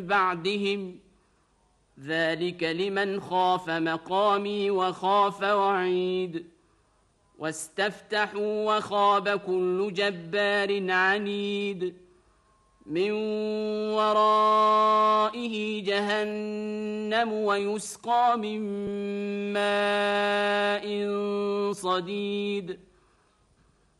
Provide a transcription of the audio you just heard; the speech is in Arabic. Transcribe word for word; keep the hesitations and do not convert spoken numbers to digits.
بعدهم ذلك لمن خاف مقامي وخاف وعيد واستفتحوا وخاب كل جبار عنيد من ورائه جهنم ويسقى من ماء صديد